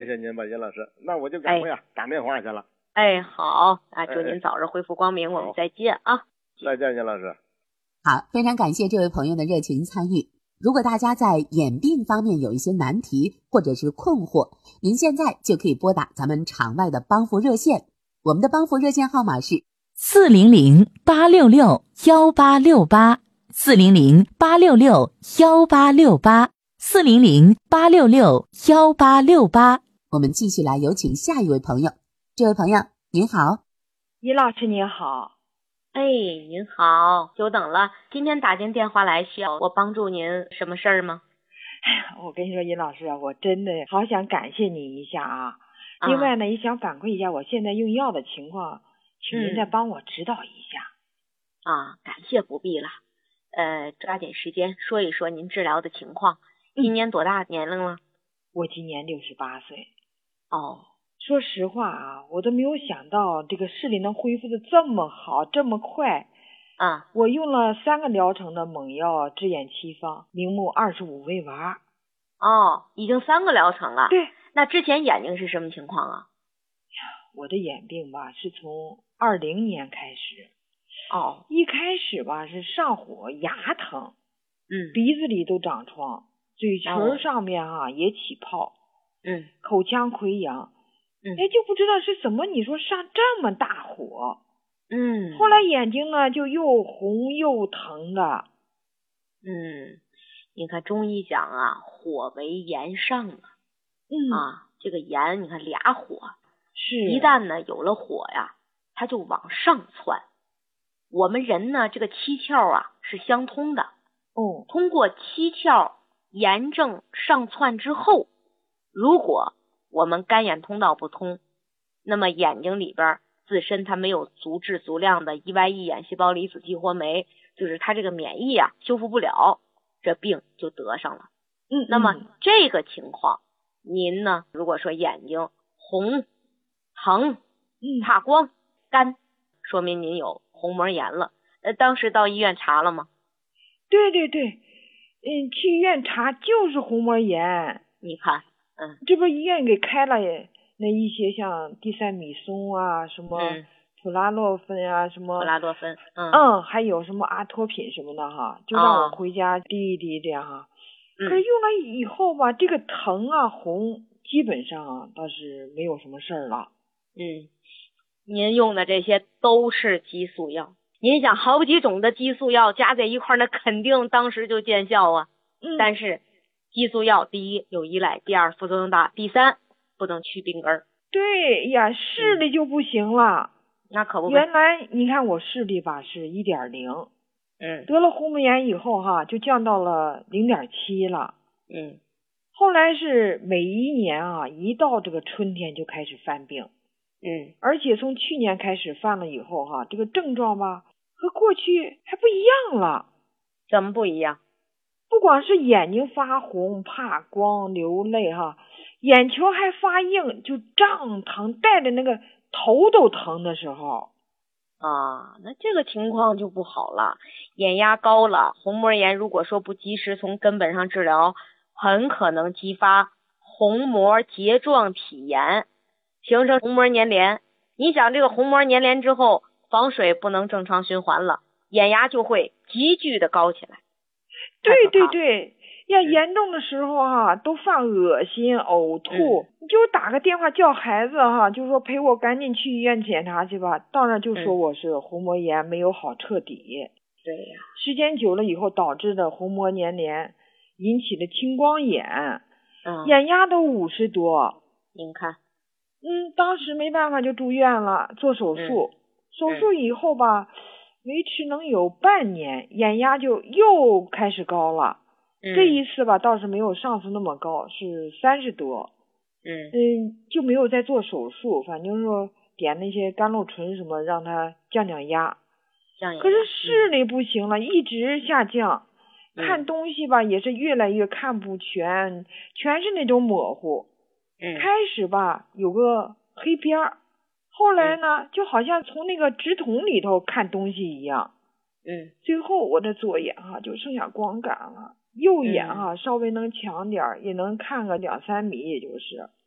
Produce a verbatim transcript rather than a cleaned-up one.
谢您吧，尹老师。那我就赶快啊打电话去了。 哎，好啊，祝您早日恢复光明，我们再见啊！ 再见，尹老师。 好，非常感谢这位朋友的热情参与。如果大家在眼病方面有一些难题或者是困惑，您现在就可以拨打咱们场外的帮扶热线，我们的帮扶热线号码是四零零八六六幺八六八，四零零八六六幺八六八，四零零八六六幺八六八。 我们继续来有请下一位朋友。这位朋友您好。 尹老师您好。 哎，您好，久等了。今天打进电话来，需要我帮助您什么事儿吗？ 我跟你说，尹老师啊，我真的好想感谢你一下啊。啊另外呢，也想反馈一下我现在用药的情况，请您再帮我指导一下。 嗯、啊，感谢不必了。呃，抓紧时间说一说您治疗的情况。今年多大年龄了？ 我今年六十八岁。 哦。 说实话啊，我都没有想到这个视力能恢复的这么好，这么快。 啊， 我用了三个疗程的猛药治眼七方，明目二十五味丸。 哦，已经三个疗程了。 对。 那之前眼睛是什么情况啊？ 我的眼病吧，是从二零年开始。 哦。 一开始吧是上火、牙疼， 嗯， 鼻子里都长疮，嘴唇上面哈、啊哦、也起泡， 嗯， 口腔溃疡。 嗯， 哎，就不知道是怎么，你说上这么大火， 嗯， 后来眼睛呢就又红又疼的。 嗯，你看中医讲啊，火为炎上嘛， 嗯啊，这个炎你看俩火， 是一旦呢有了火呀，它就往上窜。我们人呢这个七窍啊是相通的， 哦， 通过七窍炎症上窜之后，如果我们干眼通道不通，那么眼睛里边自身它没有足质足量的 E Y E 眼细胞离子激活酶，就是它这个免疫啊修复不了，这病就得上了。 嗯， 那么这个情况，您呢如果说眼睛红、疼、怕光、干，说明您有虹膜炎了。呃，当时到医院查了吗？ 对对对，嗯，去医院查就是虹膜炎。 你看。嗯， 这不医院给开了那一些像地塞米松啊，什么普拉洛芬啊，什么普拉多芬，嗯嗯，还有什么阿托品什么的哈，就让我回家滴一滴这样哈。 嗯、 可是用了以后吧，这个疼啊红基本上啊倒是没有什么事儿了。 嗯，您用的这些都是激素药，您想好几种的激素药加在一块儿，那肯定当时就见效啊。 嗯， 但是激素药第一有依赖，第二副作用大，第三不能去病根儿。 对呀，视力就不行了。 嗯、那可不。 原来你看我视力吧是一点零， 嗯， 得了虹膜炎以后哈就降到了零点七了。 嗯， 后来是每一年啊一到这个春天就开始犯病。 嗯， 而且从去年开始犯了以后哈，这个症状吧和过去还不一样了。 怎么不一样？ 不光是眼睛发红、怕光、流泪哈，眼球还发硬，就胀疼，带着那个头都疼的时候。 啊，那这个情况就不好了，眼压高了，虹膜炎如果说不及时从根本上治疗，很可能激发虹膜结状体炎，形成虹膜粘连。你想这个虹膜粘连之后，房水不能正常循环了，眼压就会急剧的高起来。 对对对，要严重的时候哈、啊，都犯恶心、呕吐。 嗯、 你就打个电话叫孩子哈、啊，就说陪我赶紧去医院检查去吧。到那就说我是虹膜炎，没有好彻底。 对呀， 时间久了以后导致的虹膜粘连，引起的青光眼， 嗯， 眼压都五十多。 您看， 嗯，当时没办法就住院了，做手术。 嗯、 手术以后吧。嗯维持能有半年，眼压就又开始高了。 嗯、 这一次吧，倒是没有上次那么高，是三十多。 嗯嗯，就没有再做手术，反正说点那些甘露醇什么，让它降降压。 降压。 可是视力不行了，嗯、一直下降， 嗯、 看东西吧也是越来越看不全，全是那种模糊。 嗯， 开始吧有个黑边儿。后来呢、嗯，就好像从那个直筒里头看东西一样。 嗯， 最后我的左眼哈、啊、就剩下光感了，右眼哈、啊嗯、 稍微能强点儿，也能看个两三米，也就是。